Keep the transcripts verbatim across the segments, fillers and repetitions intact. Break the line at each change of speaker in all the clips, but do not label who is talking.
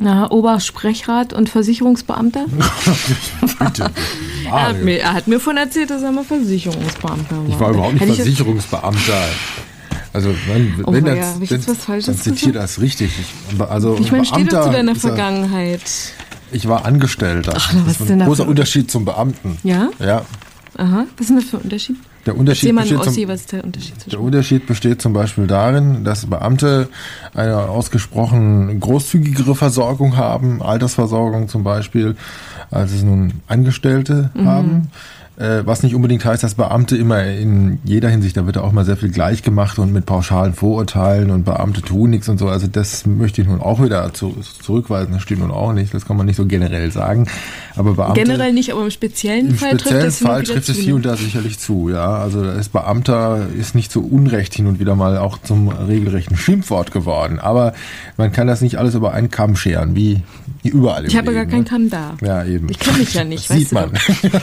Na, Obersprechrat und Versicherungsbeamter?
Bitte.
Er hat, mir, er hat mir von erzählt, dass er mal Versicherungsbeamter war.
Ich war überhaupt nicht
Hätte
Versicherungsbeamter. Also wenn,
Oh,
wenn
ja,
das,
hab ich
wenn,
jetzt was Falsches
dann zitiere
gesagt?
das richtig. Ich, also
Ich meine, steht doch zu deiner
ist er-
Vergangenheit.
Ich war Angestellter.
Ach, na, was
das
ist
ist
denn
ein
da
großer
für-
Unterschied zum Beamten.
Ja?
Ja.
Aha, was ist denn das für ein Unterschied?
Der Unterschied,
Erzähl mal
besteht
Ossi,
zum,
was ist der Unterschied zwischen...
der Unterschied besteht zum Beispiel darin, dass Beamte eine ausgesprochen großzügigere Versorgung haben, Altersversorgung zum Beispiel, als es nun Angestellte
Mhm.
haben. Äh, was nicht unbedingt heißt, dass Beamte immer in jeder Hinsicht, da wird auch mal sehr viel gleich gemacht und mit pauschalen Vorurteilen und Beamte tun nichts und so. Also das möchte ich nun auch wieder zu, zurückweisen. Das stimmt nun auch nicht. Das kann man nicht so generell sagen. Aber Beamte,
Generell nicht, aber im speziellen
im
Fall
speziellen
trifft es hin
Fall
und wieder
trifft es
zu,
hier
ne?
und da sicherlich zu. Ja, also da ist Beamter ist nicht zu Unrecht hin und wieder mal auch zum regelrechten Schimpfwort geworden. Aber man kann das nicht alles über einen Kamm scheren, wie überall im
Ich habe
Leben,
gar keinen
ne?
Kamm da.
Ja, eben.
Ich kenne mich ja nicht,
Das sieht
weißt
man.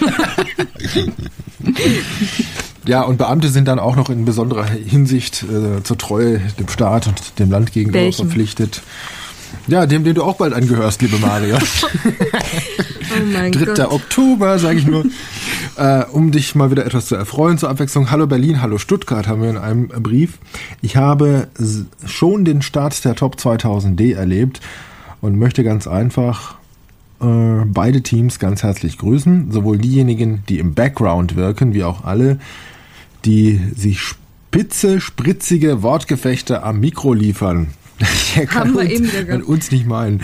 Ja, und Beamte sind dann auch noch in besonderer Hinsicht äh, zur Treue dem Staat und dem Land gegenüber
Welchem?
verpflichtet. Ja, dem, dem du auch bald angehörst, liebe Marion.
Oh mein
dritter
Gott.
Oktober, sage ich nur. Äh, um dich mal wieder etwas zu erfreuen zur Abwechslung. Hallo Berlin, hallo Stuttgart haben wir in einem Brief. Ich habe s- schon den Start der Top zweitausend D erlebt und möchte ganz einfach äh, beide Teams ganz herzlich grüßen. Sowohl diejenigen, die im Background wirken, wie auch alle, die sich spitze, spritzige Wortgefechte am Mikro liefern. Der kann
Haben wir
uns,
eben wieder
kann
gehabt.
uns nicht meinen.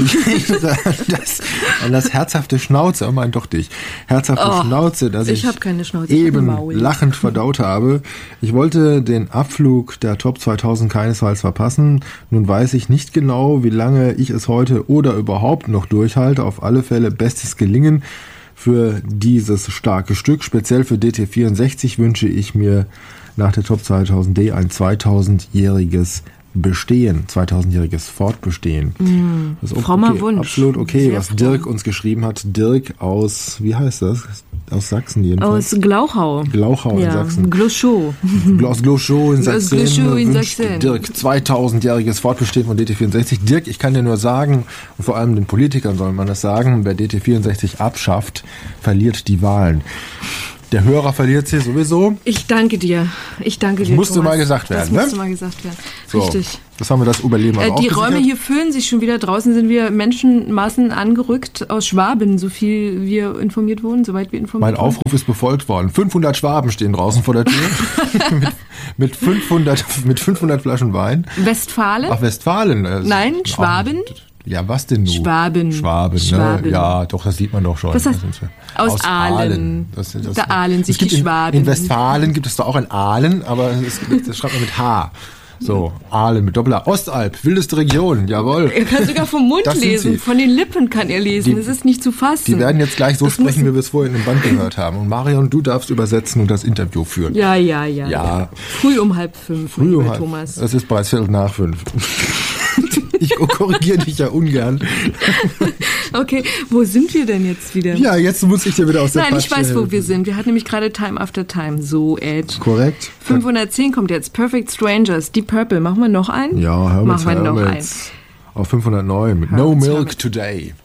das, an das herzhafte Schnauze, er meint doch dich, herzhafte
Oh,
Schnauze, das
ich
ich,
hab keine Schnauze, ich hab
eben
ein Maul.
lachend verdaut habe. Ich wollte den Abflug der Top zweitausend keinesfalls verpassen. Nun weiß ich nicht genau, wie lange ich es heute oder überhaupt noch durchhalte. Auf alle Fälle bestes Gelingen für dieses starke Stück. Speziell für D T vierundsechzig wünsche ich mir nach der Top zweitausend D ein zweitausendjähriges Bestehen, zweitausendjähriges Fortbestehen.
Mm,
Das ist
frommer
okay,
Wunsch.
absolut okay,
Sehr
was
fromm.
Dirk uns geschrieben hat. Dirk aus, wie heißt das? Aus Sachsen jedenfalls.
Aus Glauchau.
Glauchau in
ja,
Sachsen.
Gloschau.
Aus Gloschau in
Aus
Sachsen.
Gloschau in
wünscht
Sachsen.
Dirk zweitausendjähriges Fortbestehen von D T vierundsechzig. Dirk, ich kann dir nur sagen, und vor allem den Politikern soll man das sagen, wer D T vierundsechzig abschafft, verliert die Wahlen. Der Hörer verliert sie sowieso.
Ich danke dir. Ich danke dir,
musste
Thomas.
mal gesagt werden,
Das
ne?
musste mal gesagt werden.
So,
Richtig.
das haben wir das Überleben
Äh,
aber auch
die
gesichert.
Räume hier füllen sich schon wieder. Draußen sind wir Menschenmassen angerückt aus Schwaben, so viel wir informiert wurden, soweit wir informiert
Mein
wurden.
Aufruf ist befolgt worden. fünfhundert Schwaben stehen draußen vor der Tür mit, mit, fünfhundert, mit fünfhundert Flaschen Wein.
Westfalen?
Ach, Westfalen. äh,
Nein, Schwaben?
Ja, was denn nun?
Schwaben.
Schwaben,
Schwaben.
Ne? Ja, doch, das sieht man doch schon.
Was heißt-
Das sind-
aus Aalen.
Das, das,
Da ahlen sich
es gibt
die
in,
Schwaben.
In Westfalen gibt es da auch ein Aalen, aber es, das schreibt man mit H. So, Aalen mit Doppel-A. Ostalb, wildeste Region, jawohl.
Er kann sogar vom Mund
Das sind
lesen,
sie.
von den Lippen kann er lesen.
Die-
Es ist nicht zu fassen.
Die werden jetzt gleich so
Das
sprechen,
muss-
wie wir es vorhin im Band gehört haben. Und Marion, du darfst übersetzen und das Interview führen.
Ja, ja, ja,
Ja.
Früh um halb fünf,
Früh
lieber
um halb-
Thomas.
Es ist bereits Viertel nach fünf. Ich korrigiere dich ja ungern.
Okay, wo sind wir denn jetzt wieder?
Ja, jetzt muss ich dir wieder aus der
Nein, ich
Patsche
weiß, wo
helfen.
wir sind. Wir hatten nämlich gerade Time After Time. So, Ed.
Korrekt.
fünfhundertzehn kommt jetzt. Perfect Strangers, Deep Purple. Machen wir noch einen?
Ja, Hermits,
Machen wir noch einen.
Hermits. Auf fünfhundertneun mit No
Hermits,
Milk
Hermits.
Today.